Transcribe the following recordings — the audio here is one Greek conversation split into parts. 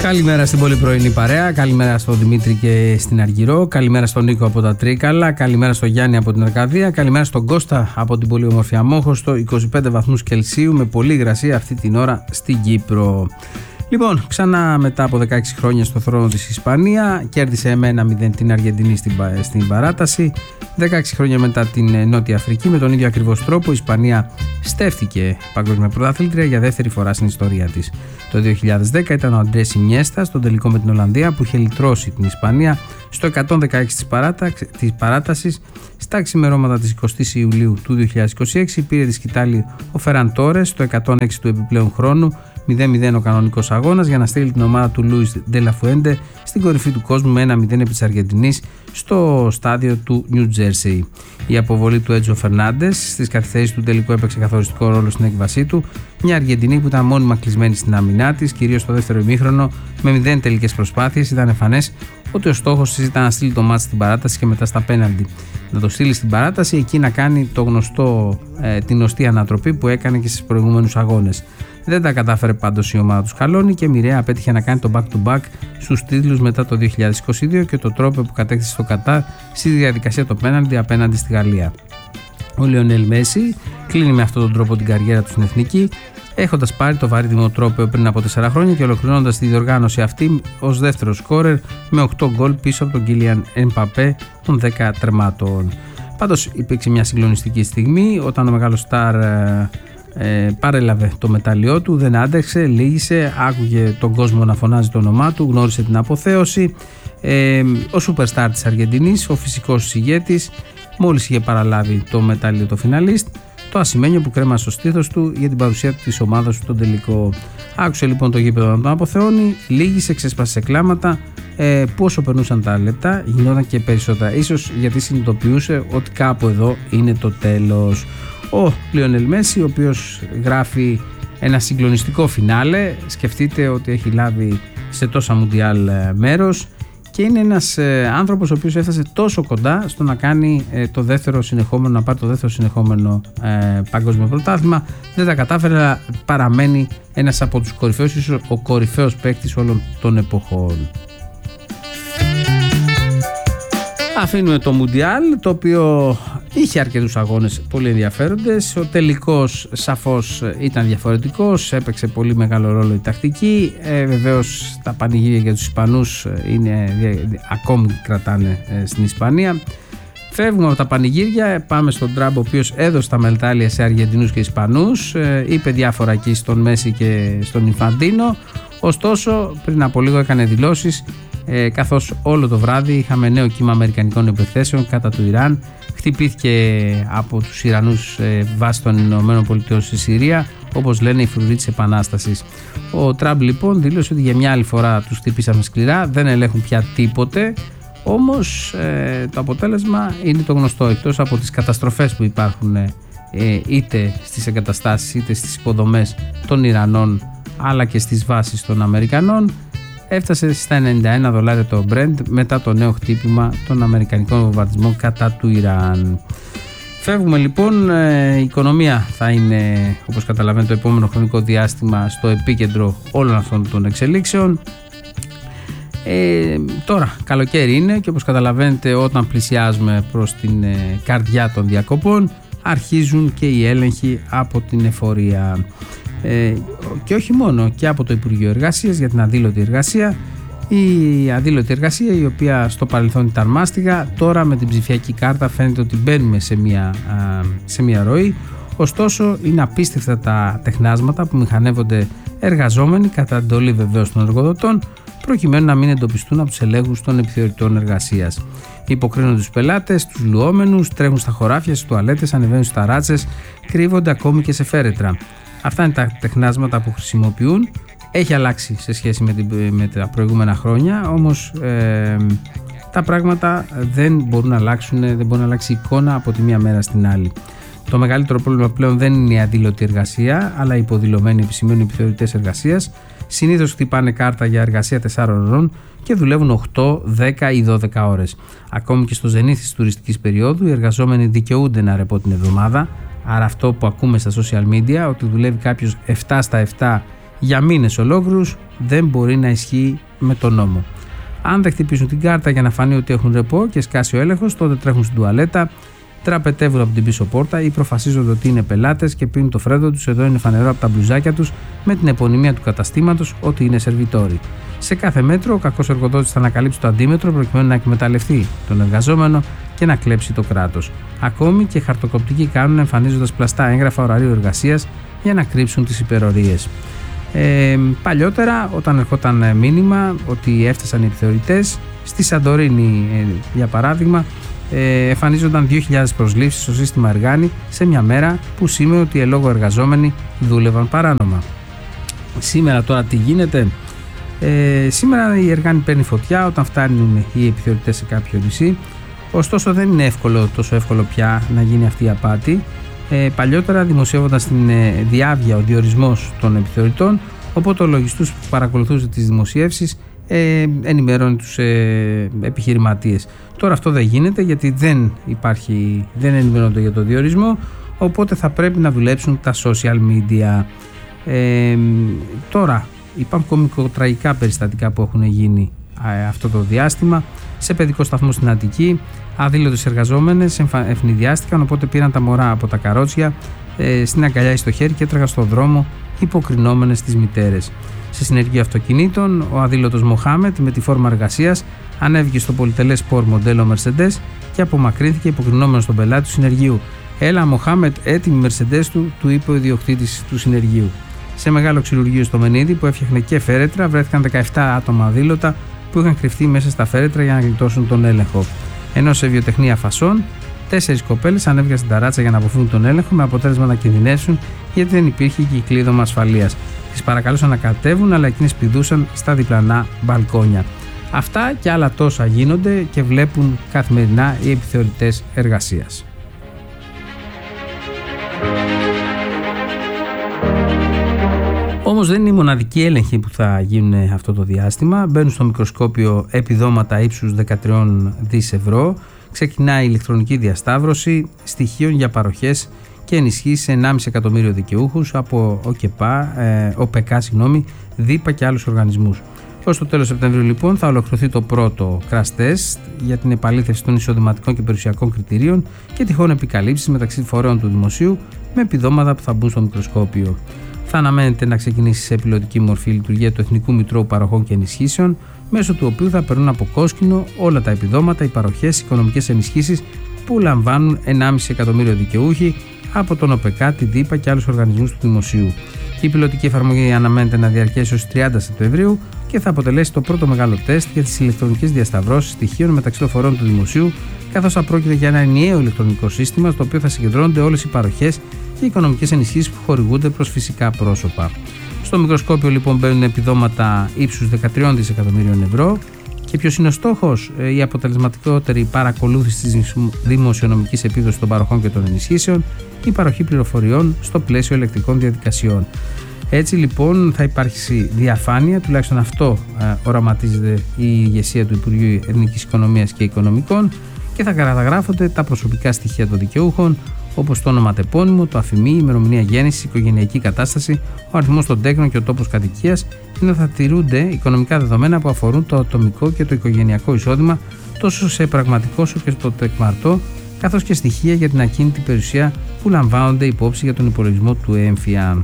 Καλημέρα στην πολύ πρωινή παρέα, καλημέρα στον Δημήτρη και στην Αργυρό, καλημέρα στον Νίκο από τα Τρίκαλα, καλημέρα στον Γιάννη από την Αρκαδία, καλημέρα στον Κώστα από την πολύ όμορφη Αμόχωστο, 25 βαθμούς Κελσίου με πολύ υγρασία αυτή την ώρα στην Κύπρο. Λοιπόν, ξανά μετά από 16 χρόνια στο θρόνο της Ισπανία, κέρδισε με 1-0 την Αργεντινή στην παράταση. 16 χρόνια μετά την Νότια Αφρική, με τον ίδιο ακριβώς τρόπο, η Ισπανία στέφθηκε παγκόσμια πρωταθλήτρια για δεύτερη φορά στην ιστορία της. Το 2010 ήταν ο Αντρές Ινιέστα στον τελικό με την Ολλανδία που είχε λυτρώσει την Ισπανία στο 116 της παράτασης. Στα ξημερώματα της 20ης Ιουλίου του 2026 πήρε τη σκητάλη ο Φεράν Τόρες στο 106 του επιπλέον χρόνου, 0-0 ο κανονικός αγώνας, για να στείλει την ομάδα του Λούις Ντελαφουέντε στην κορυφή του κόσμου με 1-0 επί της Αργεντινής στο στάδιο του Νιου Τζέρσι. Η αποβολή του Έτζο Φερνάντες στις καθυστερήσεις του τελικού έπαιξε καθοριστικό ρόλο στην έκβασή του. Μια Αργεντινή που ήταν μόνιμα κλεισμένη στην άμυνά της, κυρίως στο δεύτερο ημίχρονο, με 0 τελικές προσπάθειες. Ήταν εμφανές ότι ο στόχος της ήταν να στείλει το μάτς στην παράταση και μετά στα πέναλτι. Να το στείλει στην παράταση, εκεί να κάνει την γνωστή ανατροπή που έκανε και στις προηγούμενους αγώνες. Δεν τα κατάφερε πάντως η ομάδα του Σκαλόνι και μοιραία απέτυχε να κάνει το back-to-back στους τίτλους μετά το 2022 και το τρόπο που κατέκτησε στο Κατάρ στη διαδικασία το πέναλτι απέναντι στη Γαλλία. Ο Λιονέλ Μέση κλείνει με αυτόν τον τρόπο την καριέρα του στην εθνική, έχοντας πάρει το βαρύτιμο τρόπο πριν από 4 χρόνια και ολοκληρώνοντας τη διοργάνωση αυτή ως δεύτερο σκόρερ με 8 γκολ πίσω από τον Κίλιαν Εμπαπέ των 10 τερμάτων. Πάντως υπήρξε μια συγκλονιστική στιγμή όταν ο μεγάλος στάρ παρέλαβε το μετάλλιό του, δεν άντεξε, λύγησε, άκουγε τον κόσμο να φωνάζει το όνομά του, γνώρισε την αποθέωση. Ο superstar της Αργεντινής, ο φυσικός ηγέτης, μόλις είχε παραλάβει το μετάλλιο το φιναλίστ, το ασημένιο που κρέμασε στο στήθος του για την παρουσία της ομάδας του στον τελικό. Άκουσε λοιπόν το γήπεδο να τον αποθεώνει, λύγησε, ξέσπασε σε κλάματα, που όσο περνούσαν τα λεπτά γινόταν και περισσότερα, ίσως γιατί συνειδητοποιούσε ότι κάπου εδώ είναι το τέλος. Ο Λιονέλ Μέση, ο οποίος γράφει ένα συγκλονιστικό φινάλε, σκεφτείτε ότι έχει λάβει σε τόσα μουντιάλ μέρος και είναι ένας άνθρωπος ο οποίος έφτασε τόσο κοντά στο να κάνει το δεύτερο συνεχόμενο, να πάρει το δεύτερο συνεχόμενο παγκόσμιο πρωτάθλημα. Δεν τα κατάφερε, αλλά παραμένει ένας από τους κορυφαίους, ίσως ο κορυφαίος παίκτης όλων των εποχών. Αφήνουμε το Μουντιάλ, το οποίο είχε αρκετούς αγώνες πολύ ενδιαφέροντες. Ο τελικός σαφώς ήταν διαφορετικός, έπαιξε πολύ μεγάλο ρόλο η τακτική. Βεβαίως τα πανηγύρια για τους Ισπανούς ακόμη κρατάνε στην Ισπανία. Φεύγουμε από τα πανηγύρια, πάμε στον Τραμπ, ο οποίος έδωσε τα μετάλλια σε Αργεντινούς και Ισπανούς, είπε διάφορα εκεί στον Μέση και στον Ινφαντίνο. Ωστόσο πριν από λίγο έκανε δηλώσεις, καθώς όλο το βράδυ είχαμε νέο κύμα αμερικανικών επιθέσεων κατά του Ιράν. Χτυπήθηκε από τους Ιρανούς βάσει των ΗΠΑ στη Συρία, όπως λένε οι φρουροί της Επανάστασης. Ο Τραμπ λοιπόν δήλωσε ότι για μια άλλη φορά τους χτυπήσαμε σκληρά, δεν ελέγχουν πια τίποτε. Όμως το αποτέλεσμα είναι το γνωστό, εκτός από τις καταστροφές που υπάρχουν είτε στις εγκαταστάσεις είτε στις υποδομές των Ιρανών αλλά και στις βάσεις των Αμερικανών. Έφτασε στα $91 το Brent μετά το νέο χτύπημα των αμερικανικών βομβαρδισμών κατά του Ιράν. Φεύγουμε λοιπόν, η οικονομία θα είναι, όπως καταλαβαίνετε, το επόμενο χρονικό διάστημα στο επίκεντρο όλων αυτών των εξελίξεων. Τώρα καλοκαίρι είναι και όπως καταλαβαίνετε, όταν πλησιάζουμε προς την καρδιά των διακοπών αρχίζουν και οι έλεγχοι από την εφορία. Και όχι μόνο, και από το Υπουργείο Εργασίας για την αδήλωτη εργασία. Η αδήλωτη εργασία, η οποία στο παρελθόν ήταν μάστιγα, τώρα με την ψηφιακή κάρτα φαίνεται ότι μπαίνουμε σε μια ροή. Ωστόσο είναι απίστευτα τα τεχνάσματα που μηχανεύονται εργαζόμενοι κατά εντολή βεβαίως των εργοδοτών, προκειμένου να μην εντοπιστούν από τους ελέγχους των επιθεωρητών εργασίας. Υποκρίνονται τους πελάτες, τους λουόμενους, τρέχουν στα χωράφια, στις τουαλέτες, ανεβαίνουν στα ράτσες, κρύβονται ακόμη και σε φέρετρα. Αυτά είναι τα τεχνάσματα που χρησιμοποιούν. Έχει αλλάξει σε σχέση με τα προηγούμενα χρόνια, όμως τα πράγματα δεν μπορούν να αλλάξουν, δεν μπορεί να αλλάξει η εικόνα από τη μία μέρα στην άλλη. Το μεγαλύτερο πρόβλημα πλέον δεν είναι η αδήλωτη εργασία, αλλά οι υποδηλωμένοι επισημένοι επιθεωρητές εργασίας. Συνήθως χτυπάνε κάρτα για εργασία 4 ώρων και δουλεύουν 8, 10 ή 12 ώρες. Ακόμη και στο ζενήθι της τουριστικής περίοδου, οι εργαζόμενοι δικαιούνται ένα ρεπό την εβδομάδα. Άρα αυτό που ακούμε στα social media, ότι δουλεύει κάποιος 7 στα 7 για μήνες ολόκληρους δεν μπορεί να ισχύει με τον νόμο. Αν δεν χτυπήσουν την κάρτα για να φανεί ότι έχουν ρεπό και σκάσει ο έλεγχος, τότε τρέχουν στην τουαλέτα, τραπετεύουν από την πίσω πόρτα ή προφασίζονται ότι είναι πελάτες και πίνουν το φρέντο τους. Εδώ είναι φανερό από τα μπλουζάκια τους με την επωνυμία του καταστήματος ότι είναι σερβιτόροι. Σε κάθε μέτρο, ο κακός εργοδότης θα ανακαλύψει το αντίμετρο προκειμένου να εκμεταλλευτεί τον εργαζόμενο και να κλέψει το κράτος. Ακόμη και χαρτοκοπτικοί κάνουν εμφανίζοντας πλαστά έγγραφα ωραρίου εργασίας για να κρύψουν τις υπερορίες. Παλιότερα, όταν ερχόταν μήνυμα ότι έφτασαν οι επιθεωρητές, στη Σαντορίνη για παράδειγμα, εμφανίζονταν 2.000 προσλήψεις στο σύστημα Εργάνη σε μια μέρα που σήμαινε ότι εν λόγω εργαζόμενοι δούλευαν παράνομα. Σήμερα τώρα τι γίνεται? Σήμερα η Εργάνη παίρνει φωτιά όταν φτάνουν οι επιθεωρητές σε κάποιο νησί. Ωστόσο δεν είναι τόσο εύκολο πια να γίνει αυτή η απάτη. Παλιότερα δημοσιεύονταν στην διάβια ο διορισμός των επιθεωρητών, οπότε ο λογιστής που παρακολουθούσε τις δημοσιεύσεις ενημερώνει τους επιχειρηματίες. Τώρα αυτό δεν γίνεται γιατί δεν ενημερώνονται για το διορισμό, οπότε θα πρέπει να δουλέψουν τα social media. Τώρα υπάρχουν κωμικοτραγικά περιστατικά που έχουν γίνει αυτό το διάστημα. Σε παιδικό σταθμό στην Αττική, αδήλωτες εργαζόμενες ευνηδιάστηκαν, οπότε πήραν τα μωρά από τα καρότσια στην αγκαλιά ή στο χέρι και έτρεγαν στον δρόμο υποκρινόμενες τις μητέρες. Σε συνεργείο αυτοκινήτων, ο αδήλωτος Μοχάμετ με τη φόρμα εργασίας ανέβηκε στο πολυτελές σπορ μοντέλο Mercedes και απομακρύνθηκε υποκρινόμενος στον πελάτη του συνεργείου. «Έλα, Μοχάμετ, έτοιμη Mercedes του είπε ο ιδιοκτήτης του συνεργείου». Σε μεγάλο ξυλουργείο στο Μενίδη που έφτιαχνε και φέρετρα, βρέθηκαν 17 άτομα αδήλωτα που είχαν κρυφτεί μέσα στα φέρετρα για να γλιτώσουν τον έλεγχο. Ενώ σε βιοτεχνία φασών, 4 κοπέλες ανέβηκαν στην ταράτσα για να αποφύγουν τον έλεγχο, με αποτέλεσμα να κινδυνεύσουν γιατί δεν υπήρχε κυκλίδωμα ασφαλείας. Τις παρακαλούσαν να κατέβουν, αλλά εκείνες πηδούσαν στα διπλανά μπαλκόνια. Αυτά και άλλα τόσα γίνονται και βλέπουν καθημερινά οι επιθεωρητές εργασίας. Όμως δεν είναι η μοναδική έλεγχη που θα γίνουν αυτό το διάστημα. Μπαίνουν στο μικροσκόπιο επιδόματα ύψους 13 δις ευρώ. Ξεκινάει η ηλεκτρονική διασταύρωση στοιχείων για παροχές και ενισχύσεις σε 1,5 εκατομμύριο δικαιούχους από ΟΠΕΚΑ, ΔΥΠΑ και άλλους οργανισμούς. Ως το τέλος Σεπτεμβρίου λοιπόν θα ολοκληρωθεί το πρώτο crash test για την επαλήθευση των εισοδηματικών και περιουσιακών κριτηρίων και τυχόν επικαλύψεις μεταξύ φορέων του δημοσίου με επιδόματα που θα μπουν στο μικροσκόπιο. Θα αναμένεται να ξεκινήσει σε πιλωτική μορφή η λειτουργία του Εθνικού Μητρώου Παροχών και Ενισχύσεων, μέσω του οποίου θα περνούν από κόσκινο όλα τα επιδόματα, οι παροχές, οι οικονομικές ενισχύσεις που λαμβάνουν 1,5 εκατομμύριο δικαιούχοι από τον ΟΠΕΚΑ, τη ΔΥΠΑ και άλλους οργανισμούς του δημοσίου. Η πιλωτική εφαρμογή αναμένεται να διαρκέσει ως 30 Σεπτεμβρίου και θα αποτελέσει το πρώτο μεγάλο τεστ για τις ηλεκτρονικές διασταυρώσεις στοιχείων μεταξύ των φορέων του δημοσίου, καθώς θα πρόκειται για ένα ενιαίο ηλεκτρονικό σύστημα στο οποίο θα συγκεντρώνονται όλες οι παροχές και οι οικονομικές ενισχύσεις που χορηγούνται προς φυσικά πρόσωπα. Στο μικροσκόπιο λοιπόν μπαίνουν επιδόματα ύψους 13 δισεκατομμύριων ευρώ. Και ποιος είναι ο στόχος? Η αποτελεσματικότερη παρακολούθηση της δημοσιονομικής επίδοσης των παροχών και των ενισχύσεων, η παροχή πληροφοριών στο πλαίσιο ελεκτρικών διαδικασιών. Έτσι λοιπόν θα υπάρξει διαφάνεια, τουλάχιστον αυτό οραματίζεται η ηγεσία του Υπουργείου Εθνικής Οικονομίας και Οικονομικών, και θα καταγράφονται τα προσωπικά στοιχεία των δικαιούχων, όπως το όνομα τεπώνυμο, το αφημί, η ημερομηνία γέννησης, η οικογενειακή κατάσταση, ο αριθμός των τέκνων και ο τόπος κατοικίας, ενώ θα τηρούνται οικονομικά δεδομένα που αφορούν το ατομικό και το οικογενειακό εισόδημα, τόσο σε πραγματικό όσο και στο τεκμαρτό, καθώς και στοιχεία για την ακίνητη περιουσία που λαμβάνονται υπόψη για τον υπολογισμό του έμφυα.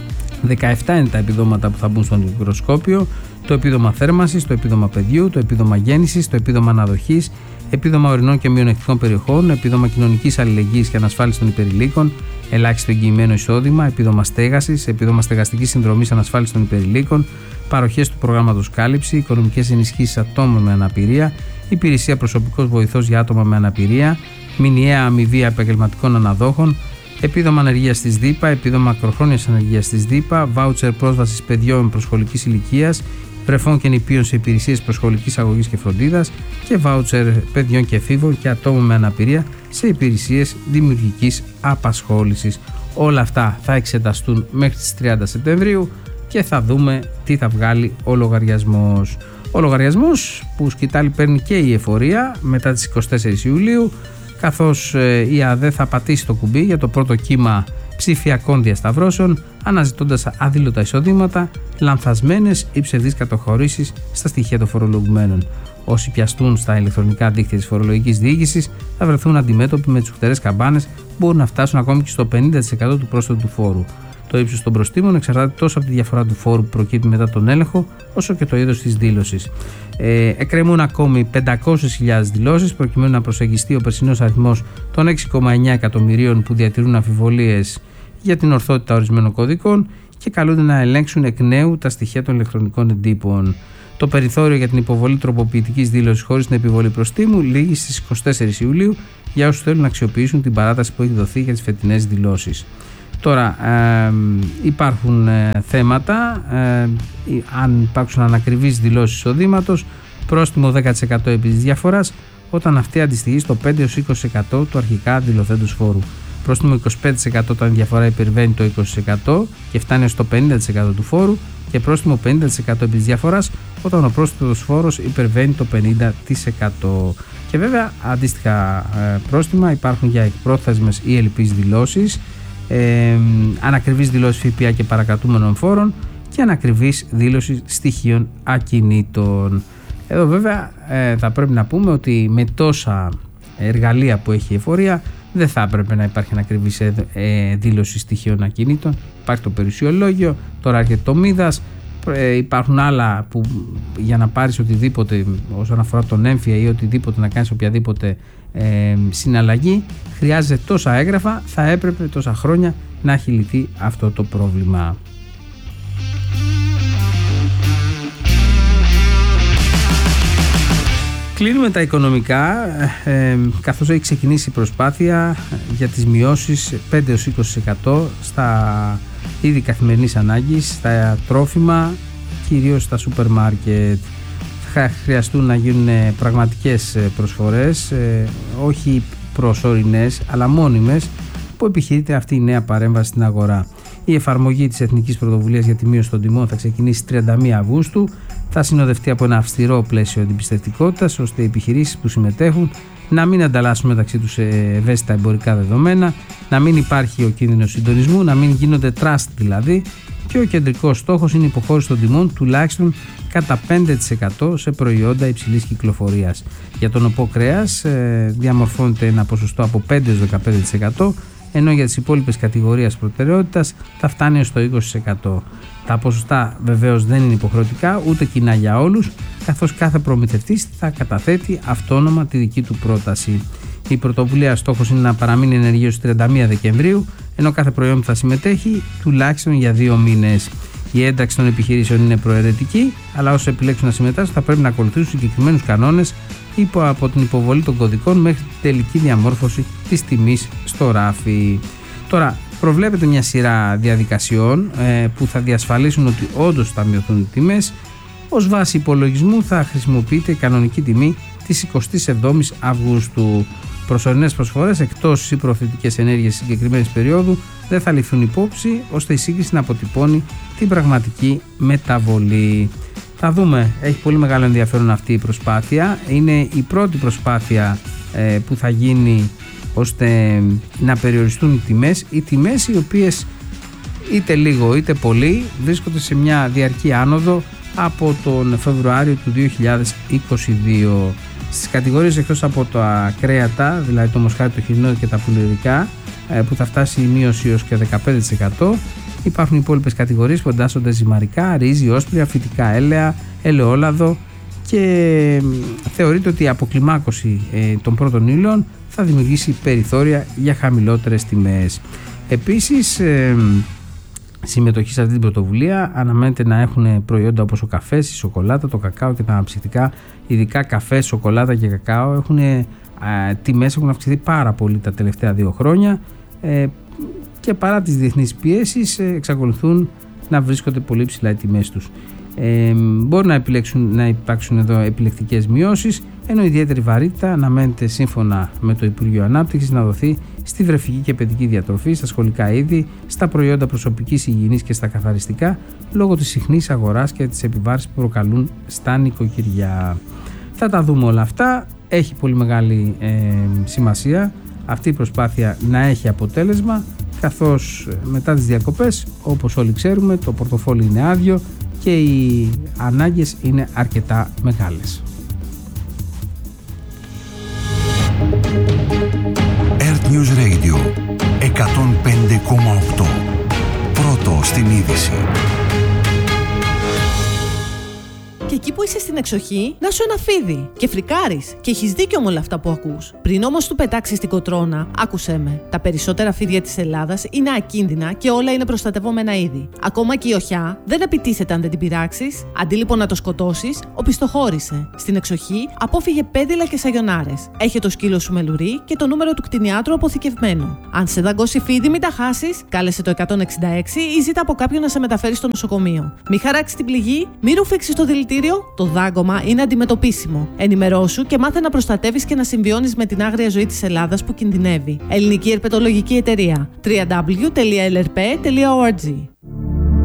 17 είναι τα επιδόματα που θα μπουν στο μικροσκόπιο: το επίδομα θέρμανσης, το επίδομα παιδιού, το επίδομα γέννησης, το επίδομα αναδοχής, επίδομα ορεινών και μειονεκτικών περιοχών, επίδομα κοινωνικής αλληλεγγύης και ανασφάλισης των υπερηλίκων, ελάχιστο εγγυημένο εισόδημα, επίδομα στέγασης, επίδομα στεγαστικής συνδρομής ανασφάλισης των υπερηλίκων, παροχές του προγράμματος κάλυψη, οικονομικές ενισχύσεις ατόμων με αναπηρία, υπηρεσία προσωπικός βοηθός για άτομα με αναπηρία, μηνιαία αμοιβή επαγγελματικών αναδόχων, επίδομα ανεργίας της ΔΥΠΑ, επίδομα ακροχρόνιας ανεργίας της ΔΥΠΑ, βάουτσερ πρόσβασης παιδιών προσχολικής ηλικίας, βρεφών και νηπίων σε υπηρεσίες προσχολικής αγωγής και φροντίδας και βάουτσερ παιδιών και εφήβων και ατόμων με αναπηρία σε υπηρεσίες δημιουργικής απασχόλησης. Όλα αυτά θα εξεταστούν μέχρι τις 30 Σεπτεμβρίου και θα δούμε τι θα βγάλει ο λογαριασμός. Ο λογαριασμός που σκητάλη παίρνει και η εφορία μετά τις 24 Ιουλίου, καθώς η ΑΔΕ θα πατήσει το κουμπί για το πρώτο κύμα ψηφιακών διασταυρώσεων, αναζητώντας αδήλωτα εισοδήματα, λανθασμένες ή ψευδείς καταχωρήσεις στα στοιχεία των φορολογουμένων. Όσοι πιαστούν στα ηλεκτρονικά δίκτυα της φορολογικής διοίκησης θα βρεθούν αντιμέτωποι με τις φουτερές καμπάνες που μπορούν να φτάσουν ακόμη και στο 50% του πρόσθετου φόρου. Το ύψος των προστίμων εξαρτάται τόσο από τη διαφορά του φόρου που προκύπτει μετά τον έλεγχο, όσο και το είδος της δήλωσης. Εκκρεμούν ακόμη 500.000 δηλώσεις προκειμένου να προσεγγιστεί ο περσινός αριθμός των 6,9 εκατομμυρίων που διατηρούν αμφιβολίες για την ορθότητα ορισμένων κωδικών και καλούνται να ελέγξουν εκ νέου τα στοιχεία των ηλεκτρονικών εντύπων. Το περιθώριο για την υποβολή τροποποιητικής δήλωσης χωρίς την επιβολή προστίμου λήγει στις 24 Ιουλίου για όσους θέλουν να αξιοποιήσουν την παράταση που έχει δοθεί για τις φετινές δηλώσεις. Τώρα υπάρχουν θέματα, αν υπάρξουν ανακριβείς δηλώσεις εισοδήματος, πρόστιμο 10% επί της διαφοράς, όταν αυτή αντιστοιχεί στο 5-20% του αρχικά δηλωθέντος φόρου. Πρόστιμο 25% όταν η διαφορά υπερβαίνει το 20% και φτάνει στο 50% του φόρου, και πρόστιμο 50% επί της διαφοράς όταν ο πρόσθετος φόρος υπερβαίνει το 50%. Και βέβαια αντίστοιχα πρόστιμα υπάρχουν για εκπρόθεσμες ή ελλειπείς δηλώσεις, ανακριβής δηλώση ΦΠΑ και παρακρατούμενων φόρων και ανακριβής δήλωση στοιχείων ακινήτων. Εδώ βέβαια θα πρέπει να πούμε ότι με τόσα εργαλεία που έχει η εφορία δεν θα έπρεπε να υπάρχει ανακριβής δήλωση στοιχείων ακινήτων. Υπάρχει το περιουσιολόγιο, τώρα έρχεται το μίδας, υπάρχουν άλλα που για να πάρεις οτιδήποτε όσον αφορά τον έμφυα ή οτιδήποτε να κάνεις οποιαδήποτε συναλλαγή χρειάζεται τόσα έγγραφα, θα έπρεπε τόσα χρόνια να έχει λυθεί αυτό το πρόβλημα. Κλείνουμε τα οικονομικά, καθώς έχει ξεκινήσει η προσπάθεια για τις μειώσεις 5-20% στα είδη καθημερινής ανάγκης, στα τρόφιμα, κυρίως στα σούπερ μάρκετ. Θα χρειαστούν να γίνουν πραγματικές προσφορές, όχι προσωρινές αλλά μόνιμες, που επιχειρείται αυτή η νέα παρέμβαση στην αγορά. Η εφαρμογή της Εθνικής Πρωτοβουλίας για τη Μείωση των Τιμών θα ξεκινήσει 31 Αυγούστου. Θα συνοδευτεί από ένα αυστηρό πλαίσιο αντιπιστευτικότητας, ώστε οι επιχειρήσεις που συμμετέχουν να μην ανταλλάσσουν μεταξύ τους ευαίσθητα εμπορικά δεδομένα, να μην υπάρχει ο κίνδυνος συντονισμού, να μην γίνονται trust δηλαδή, και ο κεντρικός στόχος είναι η υποχώρηση των τιμών τουλάχιστον κατά 5% σε προϊόντα υψηλής κυκλοφορίας. Για τον οπό κρέας διαμορφώνεται ένα ποσοστό από 5-15%, ενώ για τις υπόλοιπες κατηγορίες προτεραιότητας θα φτάνει ως το 20%. Τα ποσοστά βεβαίως δεν είναι υποχρεωτικά ούτε κοινά για όλους, καθώς κάθε προμηθευτής θα καταθέτει αυτόνομα τη δική του πρόταση. Η πρωτοβουλία στόχος είναι να παραμείνει ενεργή ως 31 Δεκεμβρίου, ενώ κάθε προϊόν που θα συμμετέχει τουλάχιστον για 2 μήνες. Η ένταξη των επιχειρήσεων είναι προαιρετική, αλλά όσοι επιλέξουν να συμμετάσχουν θα πρέπει να ακολουθήσουν συγκεκριμένους κανόνες από την υποβολή των κωδικών μέχρι την τελική διαμόρφωση της τιμής στο ράφι. Τώρα, προβλέπεται μια σειρά διαδικασιών που θα διασφαλίσουν ότι όντως θα μειωθούν οι τιμές. Ως βάση υπολογισμού θα χρησιμοποιείται η κανονική τιμή της 27ης Αυγούστου. Προσωρινές προσφορές εκτός ή προωθητικές ενέργειες συγκεκριμένης περίοδου δεν θα ληφθούν υπόψη, ώστε η σύγκριση να αποτυπώνει την πραγματική μεταβολή. Θα δούμε, έχει πολύ μεγάλο ενδιαφέρον αυτή η προσπάθεια. Είναι η πρώτη προσπάθεια που θα γίνει ώστε να περιοριστούν οι τιμές οι οποίες είτε λίγο είτε πολύ βρίσκονται σε μια διαρκή άνοδο από τον Φεβρουάριο του 2022. Στις κατηγορίες εκτός από τα κρέατα, δηλαδή το μοσχάρι, το χοιρινό και τα πουλερικά, που θα φτάσει η μείωση έως και 15%, υπάρχουν υπόλοιπες κατηγορίες που εντάσσονται ζυμαρικά, ρύζι, όσπρια, φυτικά έλαια, ελαιόλαδο, και θεωρείται ότι η αποκλιμάκωση των πρώτων ύλων θα δημιουργήσει περιθώρια για χαμηλότερες τιμές. Επίσης, συμμετοχή σε αυτή την πρωτοβουλία αναμένεται να έχουν προϊόντα όπως ο καφές, η σοκολάτα, το κακάο και τα αναψυκτικά. Ειδικά καφέ, σοκολάτα και κακάο τιμές έχουν αυξηθεί πάρα πολύ τα τελευταία 2 χρόνια και παρά τις διεθνείς πιέσεις εξακολουθούν να βρίσκονται πολύ ψηλά οι τιμές τους. Μπορεί να υπάρξουν εδώ επιλεκτικές μειώσεις, ενώ ιδιαίτερη βαρύτητα αναμένεται σύμφωνα με το Υπουργείο Ανάπτυξης να δοθεί στη βρεφική και παιδική διατροφή, στα σχολικά είδη, στα προϊόντα προσωπικής υγιεινής και στα καθαριστικά, λόγω της συχνής αγοράς και της επιβάρησης που προκαλούν στα νοικοκυριά. Θα τα δούμε όλα αυτά. Έχει πολύ μεγάλη σημασία αυτή η προσπάθεια να έχει αποτέλεσμα. καθώς μετά τις διακοπές, όπως όλοι ξέρουμε, το πορτοφόλι είναι άδειο και οι ανάγκες είναι αρκετά μεγάλες. Earth News Radio 105,8. Πρώτο στην είδηση. Και εκεί που είσαι στην εξοχή, να σου ένα φίδι και φρικάρεις. Και έχεις δίκιο με όλα αυτά που ακούς. Πριν όμως του πετάξεις την κοτρώνα, άκουσέ με. Τα περισσότερα φίδια της Ελλάδας είναι ακίνδυνα και όλα είναι προστατευόμενα είδη. Ακόμα και η οχιά δεν επιτίθεται αν δεν την πειράξεις. Αντί λοιπόν να το σκοτώσεις, οπισθοχώρησε. Στην εξοχή απόφυγε πέδιλα και σαγιονάρες. Έχε το σκύλο σου με λουρί και το νούμερο του κτηνιάτρου αποθηκευμένο. Αν σε δαγκώσει φίδι, μην τα χάσεις, κάλεσε το 166 ή ζήτα από κάποιον να σε μεταφέρει στο νοσοκομείο. Μη χαράξει την πληγή, μη ρουφήξεις το δηλητήριο. Το δάγκωμα είναι αντιμετωπίσιμο. Ενημερώσου και μάθε να προστατεύεις και να συμβιώνεις με την άγρια ζωή της Ελλάδας που κινδυνεύει. Ελληνική Ερπετολογική Εταιρεία. www.lrp.org